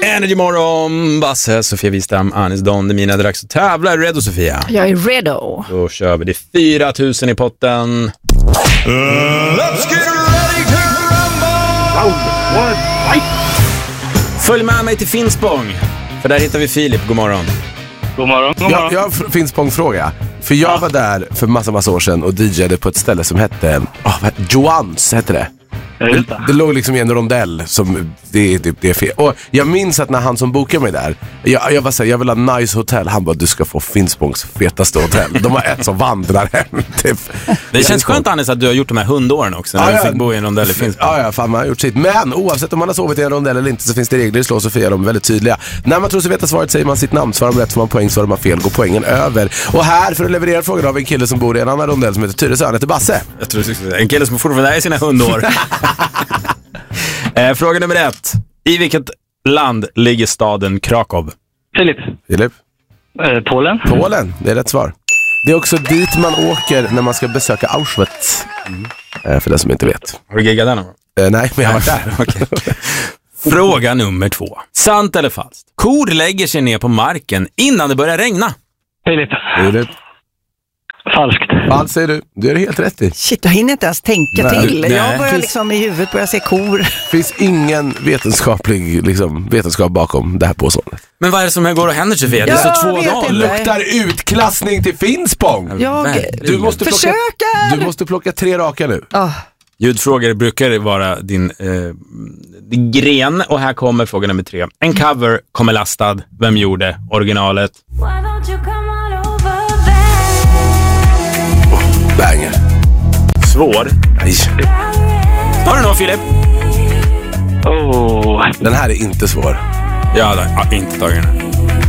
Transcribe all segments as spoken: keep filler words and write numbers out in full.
Energy morgon, Basse, Sofia Wistam, Anis Don, det är mina dags att tävla. Är du redo, Sofia? Jag är redo. Då kör vi. Det är fyra tusen i potten. Uh, let's get ready to rumble! Följ med mig till Finspång, för där hittar vi Filip. God morgon. God morgon, god morgon. Jag, jag har en Finspång-fråga. För jag ja. var där för massa, massa år sedan och D J:ade på ett ställe som hette oh, Joans, hette det. Det, det låg liksom i en rondell som det, det, det är fel. Och jag minns att när han som bokade mig där, jag, jag var så här, jag vill ha nice hotell. Han bara, du ska få Finspångs fetaste hotell. De har ett som vandrar hem typ. Det känns skönt, Anders, att du har gjort de här hundåren också. När ja, du ja. fick bo i en rondell i Finspång. Ja, ja, fan, man har gjort sitt. Men oavsett om man har sovit i en rondell eller inte, så finns det regler i Slå Sofia. De är väldigt tydliga. När man tror sig veta svaret säger man sitt namn. Svarar man rätt får man poäng, svarar man fel går poängen över. Och här för att leverera frågan av en kille som bor i en annan rondell som heter Tyresö. Han heter Basse. Jag tror det är en kille som fortfarande är i sina hundår. eh, fråga nummer ett. I vilket land ligger staden Krakow? Filip. Filip. Eh, Polen. Polen, det är rätt svar. Det är också dit man åker när man ska besöka Auschwitz. Mm. Eh, för den som inte vet. Har du giggat där någon gång? Eh, nej, men jag har varit där. Okay. Fråga nummer två. Sant eller falskt? Kor lägger sig ner på marken innan det börjar regna. Filip. Filip. Falskt. Falskt säger du. Det är det helt rätt i. Shit, jag hinner inte ens tänka nej, till. Nej. Jag börjar finns, liksom i huvudet börja se kor. Det finns ingen vetenskaplig liksom, vetenskap bakom det här påståendet. Men vad är det som går och händer, Sofia? Det är så två dagar. Luktar utklassning till Finspång. Jag Du måste plocka, försöker. du måste plocka tre raka nu. Oh. Ljudfrågor brukar vara din eh, gren. Och här kommer fråga nummer tre. En cover kommer lastad. Vem gjorde originalet? Banger. Svår. Nej. Har du någon, Filip? Oh. Den här är inte svår. Ja, då, ja inte tagit den.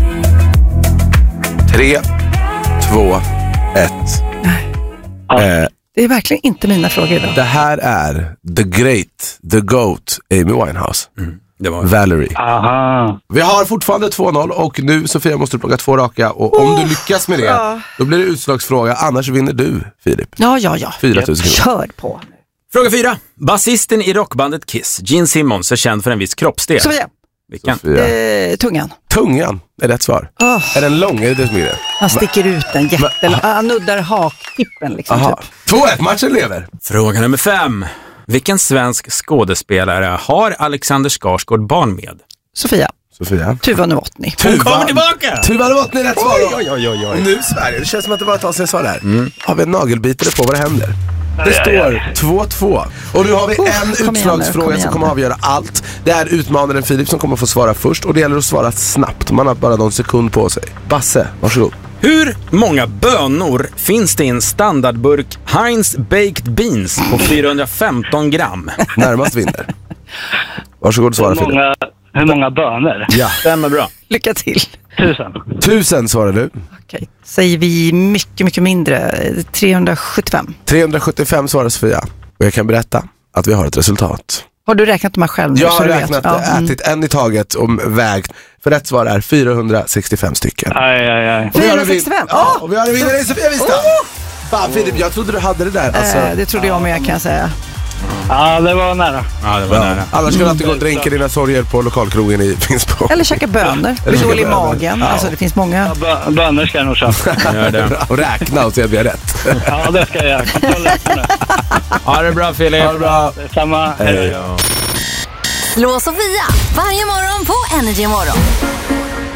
Tre, två, ett. Eh, Det är verkligen inte mina frågor idag. det här är The Great, The Goat, Amy Winehouse. Mm, det var Valerie. Aha. Vi har fortfarande två noll och nu, Sofia, måste du plocka två raka. Och om Oh, du lyckas med det, ja. då blir det utslagsfråga. Annars vinner du, Filip. Ja, ja, ja. fyra tusen kronor. Kör på. Fråga fyra. Basisten i rockbandet Kiss, Gene Simmons, är känd för en viss kroppsdel. Sofia. Vilken? Sofia. Eh, tungan. Tungan är rätt svar. Oh. Är den lång? Är det det som är det? Han sticker ut den jättelång. Han nuddar haktippen liksom. Aha. Typ. två ett, matchen lever. Fråga nummer fem. Vilken svensk skådespelare har Alexander Skarsgård barn med? Sofia. Sofia. Tuva Novotny. Hon kommer tillbaka! Tuva Novotny är rätt svar. Oj, oj, oj, oj. Och nu Sverige, det känns som att det var ett tag sedan jag sa det här. Mm. Har vi en nagelbitare på våra händer? Det Ja, står ja, ja. två två. Och nu har vi Oh, en kom igen nu, utslagsfråga kom igen som kommer nu. avgöra allt. Det är utmanaren Filip som kommer få svara först. Och det gäller att svara snabbt. Man har bara någon sekund på sig. Basse, varsågod. Hur många bönor finns det i en standardburk Heinz Baked Beans på fyrahundrafemton gram? Närmast vinner. Varsågod svara Hur Filip. många, hur många bönor? Ja. Stämmer bra. Lycka till. Tusen. Tusen svarar du. Okej. Säger vi mycket, mycket mindre. trehundrasjuttiofem. trehundrasjuttiofem svarar Sofia. Och jag kan berätta att vi har ett resultat. Har du räknat de här själv nu? Jag så har du vet? räknat, Ja, mm. ätit en i taget och vägt. För rätt svar är fyrahundrasextiofem stycken. Aj, aj, aj. Och vi har en vin- fyrahundrasextiofem? Ja, och vi har en vinnare i Sofia Wistam. Fan Filip, jag trodde du hade det där. Alltså, Eh, det trodde jag med, kan jag säga. Ja, det var nära. Ja, det var ja. nära. Annars ska du alltid gå och dränka dina sorger på lokalkrogen i Finspång. Eller käka bönor. Eller Blir käka dålig i bönor. magen. Ja. Alltså, det finns många. Ja, bö- bönor ska jag nog köpa. Gör det. Och räkna och se att vi har rätt. Ja, det ska jag göra. Kontroll efter nu. Ha det bra, Filip. Ha det bra. Samma. Hej. Ja. Slå Sofia varje morgon på Energy Morgon.